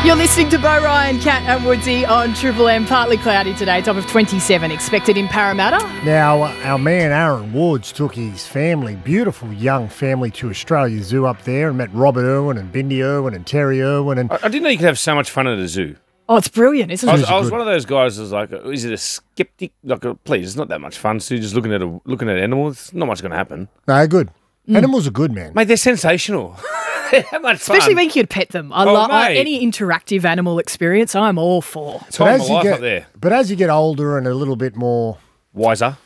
You're listening to Bo Ryan, Cat and Woodsy on Triple M. Partly cloudy today, top of 27 expected in Parramatta. Now, our man Aaron Woods took his family, beautiful young family, to Australia Zoo up there and met Robert Irwin and Bindi Irwin and Terry Irwin. And I didn't know you could have so much fun at a zoo. Oh, it's brilliant, isn't it? I was one of those guys that was like, is it a skeptic? Like, please, it's not that much fun. So you're just looking at animals. Not much going to happen. No, good. Animals are good, man. Mate, they're sensational. How much fun? Especially when you could pet them. I love any interactive animal experience. I'm all for. Time of life up there. But as you get older and a little bit more Wiser.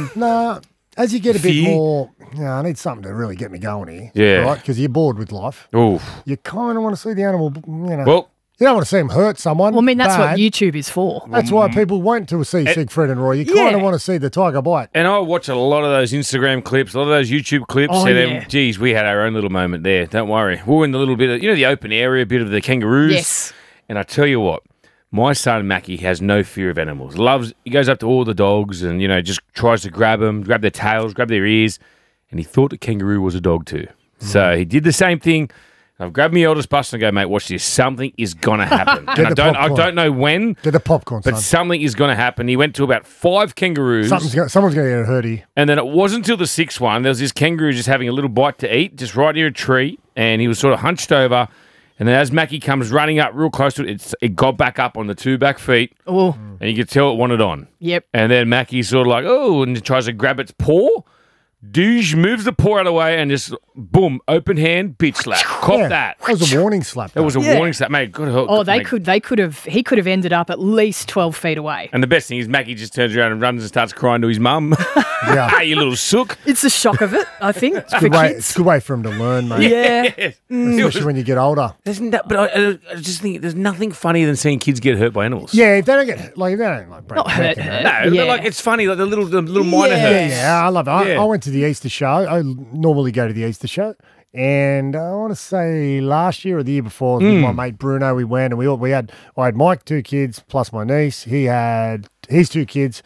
As you get a bit more, I need something to really get me going here. Yeah. Right? Because you're bored with life. Oof. You kind of want to see the animal, Well, you don't want to see them hurt someone. Well, I mean, that's what bad. YouTube is for. That's why people went to see Siegfried and Roy. You kind of want to see the tiger bite. and I watch a lot of those Instagram clips, a lot of those YouTube clips. Oh, and yeah. Geez, we had our own little moment there. Don't worry. We were in the little bit of, the open area, a bit of the kangaroos. Yes. And I tell you what, my son Mackie has no fear of animals. He goes up to all the dogs and, just tries to grab them, grab their tails, grab their ears. And he thought the kangaroo was a dog too. So he did the same thing. I've grabbed my eldest bus and go, mate, watch this. Something is going to happen. And I don't know when. Get the popcorn, but son. something is going to happen. He went to about 5 kangaroos. Someone's going to get hurt here. And then it wasn't until the 6th one, there was this kangaroo just having a little bite to eat, just right near a tree. And he was sort of hunched over. And then as Mackie comes running up real close to it, it got back up on the 2 back feet. Oh. And you could tell it wanted on. Yep. And then Mackie's sort of like, and tries to grab its paw. Douche moves the paw out of the way and just, boom, open hand, bitch slap. Cop that. That was a warning slap. That was a warning slap. Mate, good help. Oh, he could have ended up at least 12 feet away. And the best thing is Mackie just turns around and runs and starts crying to his mum. Yeah. Hey, you little sook. It's the shock of it, I think, for It's kids. a good way for him to learn, mate. Yeah. Especially when you get older. But I just think there's nothing funnier than seeing kids get hurt by animals. Yeah, if they don't get break Not hurt. No, Yeah. but it's funny, like the little minor hurts. Yeah, I love it. Yeah. I went to the Easter show. I normally go to the Easter show. And I want to say last year or the year before, with my mate Bruno, we went and I had Mike, 2 kids, plus my niece. He had his 2 kids.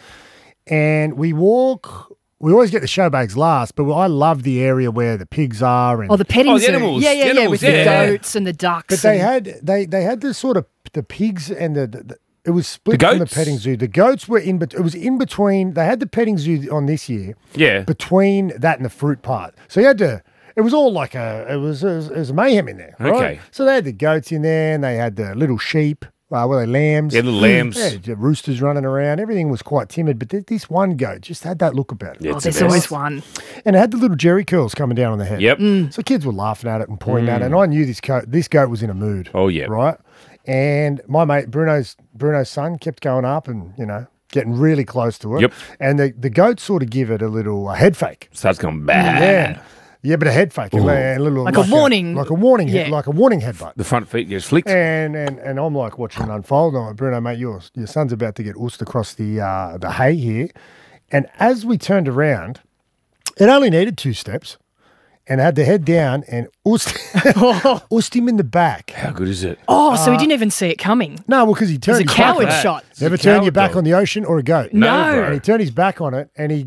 And we always get the show bags last, but I love the area where the pigs are. And Oh, the petting the zoo. animals. Yeah, The animals, with yeah. the goats and the ducks. But they had the sort of the pigs and the it was split The from the goats? petting zoo. The goats were it was in between. They had the petting zoo on this year. Yeah. Between that and the fruit part. So you had to. It was all like it was mayhem in there. Right? Okay. So they had the goats in there, and they had the little sheep. Were they lambs? Yeah, little lambs. Yeah, the roosters running around. Everything was quite timid, but this one goat just had that look about it. Yeah, Oh, it's the there's best. always one. And it had the little jerry curls coming down on the head. Yep. So kids were laughing at it and pointing at it. And I knew this goat was in a mood. Oh, yeah. Right? And my mate, Bruno's son, kept going up and, getting really close to it. Yep. And the goat sort of give it a little head fake. Starts going bad. Yeah. Yeah, but a head fake. A little, Like a warning. Like a warning, Yeah. like a warning headbutt. The front feet gets flicked. And I'm like watching it unfold. And I'm like, Bruno, mate, your son's about to get oosed across the hay here. And as we turned around, it only needed 2 steps and had the head down and oosed him in the back. How good is it? Oh, so he didn't even see it coming. No, well, because he It turned was a his back on coward it. shot. Never It's a turn your coward back dog. on the ocean or a goat. No. bro. And he turned his back on it and he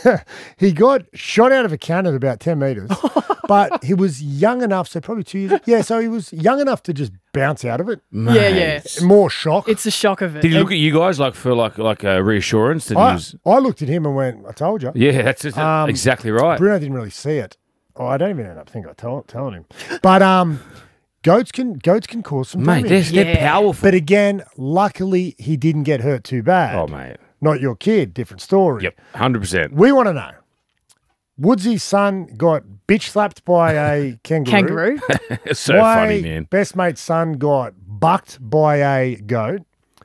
got shot out of a cannon at about 10 metres. But he was young enough, so probably 2 years. Yeah, so he was young enough to just bounce out of it. Yeah. More shock. It's the shock of it. Did he look at you guys for a reassurance? That he was, I looked at him and went, I told you. yeah, that's exactly right. Bruno didn't really see it. Oh, I don't even end up thinking I telling him. But goats can cause some Mate, damage. they're powerful. But again, luckily he didn't get hurt too bad. Oh, mate. Not your kid, different story. Yep, 100%. We want to know. Woodsy's son got bitch slapped by a kangaroo. It's so My funny, man. best mate's son got bucked by a goat.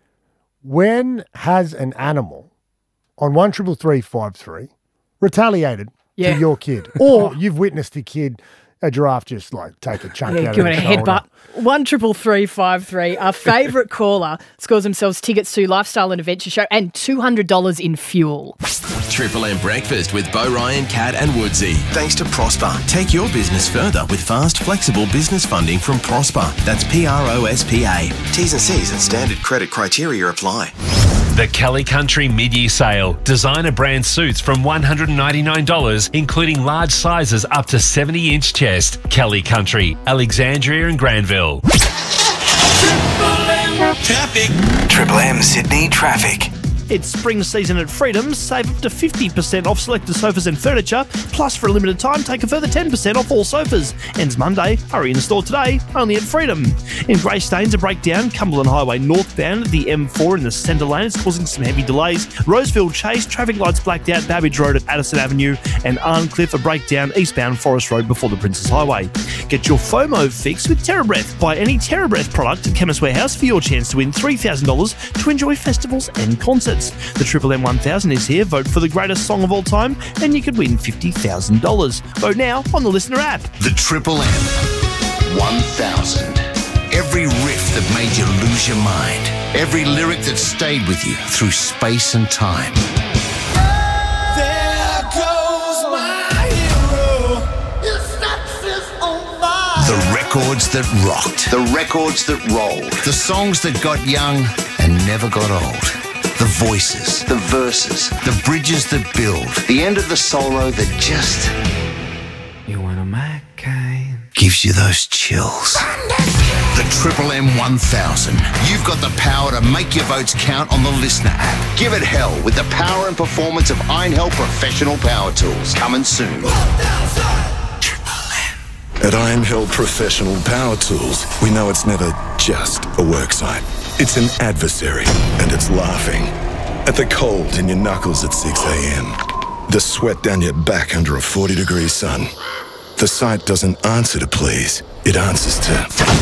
When has an animal on 133353 retaliated Yeah. to your kid? Or you've witnessed a kid, a giraffe just like take a chunk out Give of it a the shoulder. headbutt. 133353. Our favourite caller scores themselves tickets to Lifestyle and Adventure Show and $200 in fuel. Triple M Breakfast with Bo Ryan, Cat and Woodsy. Thanks to Prosper. Take your business further with fast, flexible business funding from Prosper. That's PROSPA. T's and C's and standard credit criteria apply. The Kelly Country Mid-Year Sale. Designer brand suits from $199, including large sizes up to 70-inch chest. Kelly Country, Alexandria and Granville. Triple M Sydney traffic. It's spring season at Freedom. Save up to 50% off selected sofas and furniture. Plus, for a limited time, take a further 10% off all sofas. Ends Monday. Hurry in the store today, only at Freedom. In Greystanes, a breakdown. Cumberland Highway northbound, the M4 in the centre lane is causing some heavy delays. Rosefield Chase, traffic lights blacked out. Babbage Road at Addison Avenue. And Arncliffe, a breakdown eastbound Forest Road before the Princess Highway. Get your FOMO fix with TerraBreath. Buy any TerraBreath product at Chemist Warehouse for your chance to win $3,000 to enjoy festivals and concerts. The Triple M 1000 is here. Vote for the greatest song of all time and you could win $50,000. Vote now on the Listener app. The Triple M 1000. Every riff that made you lose your mind. Every lyric that stayed with you through space and time. There goes my hero. His success on fire. The records that rocked. The records that rolled. The songs that got young and never got old. The voices, the verses, the bridges that build, the end of the solo that just... You want a Mac cane? Gives you those chills. The Triple M 1000. You've got the power to make your votes count on the Listener app. Give it hell with the power and performance of Iron Hell Professional Power Tools. Coming soon. At Iron Hell Professional Power Tools, we know it's never just a worksite. It's an adversary, and it's laughing. At the cold in your knuckles at 6 a.m. The sweat down your back under a 40-degree sun. The site doesn't answer to please, it answers to...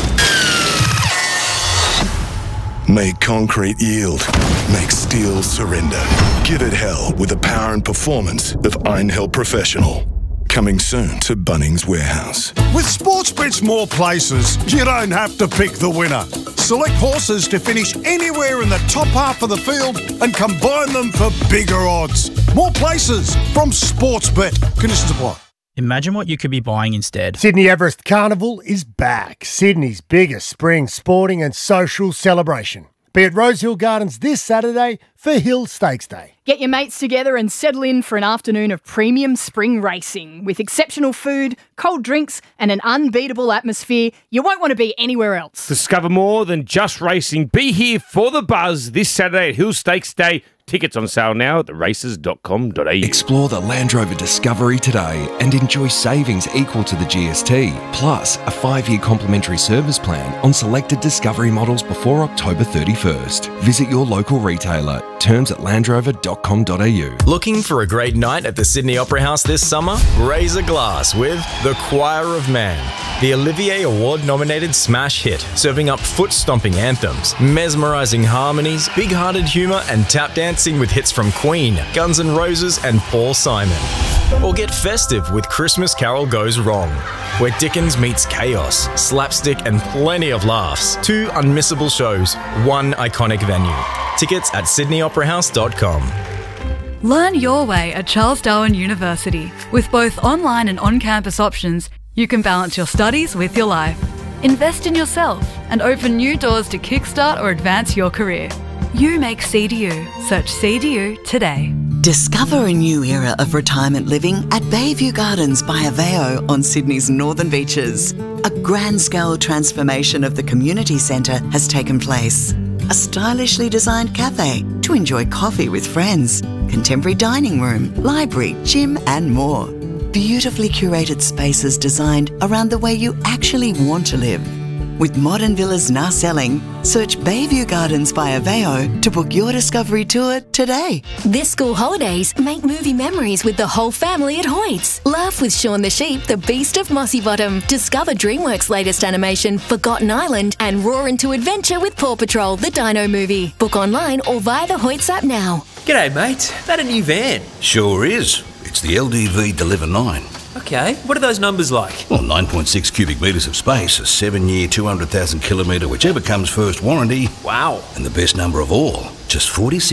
Make concrete yield. Make steel surrender. Give it hell with the power and performance of Iron Hell Professional. Coming soon to Bunnings Warehouse. With Sportsbet's more places, you don't have to pick the winner. Select horses to finish anywhere in the top half of the field and combine them for bigger odds. More places from Sportsbet. Conditions apply. Imagine what you could be buying instead. Sydney Everest Carnival is back. Sydney's biggest spring sporting and social celebration. Be at Rosehill Gardens this Saturday for Hill Stakes Day. Get your mates together and settle in for an afternoon of premium spring racing with exceptional food, cold drinks and an unbeatable atmosphere you won't want to be anywhere else. Discover more than just racing. Be here for the buzz this Saturday at Hill Stakes Day. Tickets on sale now at theraces.com.au. Explore the Land Rover Discovery today and enjoy savings equal to the GST, plus a 5-year complimentary service plan on selected Discovery models before October 31st. Visit your local retailer. Terms at landrover.com.au. Looking for a great night at the Sydney Opera House this summer? Raise a glass with The Choir of Man, the Olivier Award-nominated smash hit, serving up foot-stomping anthems, mesmerising harmonies, big-hearted humour and tap dancing with hits from Queen, Guns N' Roses and Paul Simon. Or get festive with Christmas Carol Goes Wrong, where Dickens meets chaos, slapstick and plenty of laughs. 2 unmissable shows, 1 iconic venue. Tickets at sydneyoperahouse.com. Learn your way at Charles Darwin University. With both online and on-campus options, you can balance your studies with your life. Invest in yourself and open new doors to kickstart or advance your career. You make CDU. Search CDU today. Discover a new era of retirement living at Bayview Gardens by Aveo on Sydney's northern beaches. A grand-scale transformation of the community centre has taken place. A stylishly designed cafe to enjoy coffee with friends, contemporary dining room, library, gym and more. Beautifully curated spaces designed around the way you actually want to live. With modern villas now selling, search Bayview Gardens by Aveo to book your discovery tour today. This school holidays, make movie memories with the whole family at Hoyts. Laugh with Shaun the Sheep, the Beast of Mossy Bottom. Discover DreamWorks' latest animation, Forgotten Island, and roar into adventure with Paw Patrol, the Dino movie. Book online or via the Hoyts app now. G'day, mate. That a new van? Sure is. It's the LDV Deliver 9. Okay, what are those numbers like? Well, 9.6 cubic metres of space, a 7-year, 200,000 kilometre, whichever comes first warranty. Wow. And the best number of all, just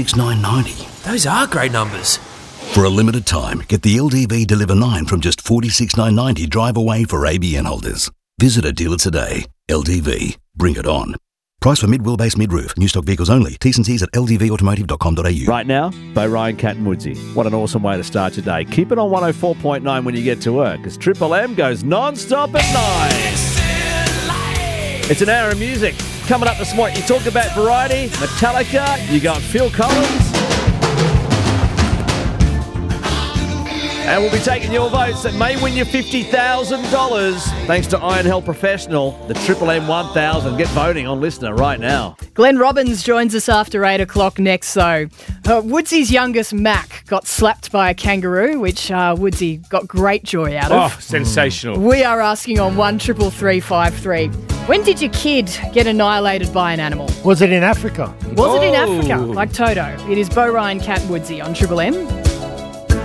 $46,990. Those are great numbers. For a limited time, get the LDV Deliver 9 from just $46,990 drive away for ABN holders. Visit a dealer today. LDV. Bring it on. Price for mid-wheelbase mid-roof. New stock vehicles only. T's and C's at ldvautomotive.com.au. Right now, Bo Ryan, Cat and Woodsy. What an awesome way to start your day. Keep it on 104.9 when you get to work, as Triple M goes non-stop at 9. It's an hour of music. Coming up this morning, you talk about variety, Metallica, you got Phil Collins. And we'll be taking your votes that may win you $50,000 thanks to Iron Health Professional, the Triple M 1000. Get voting on Listener right now. Glenn Robbins joins us after 8 o'clock next, though. Woodsy's youngest, Mac, got slapped by a kangaroo, which Woodsy got great joy out of. Oh, sensational. We are asking on 133353. When did your kid get annihilated by an animal? Was it in Africa? Was it in Africa, like Toto? It is Bo Ryan, Cat and Woodsy on Triple M.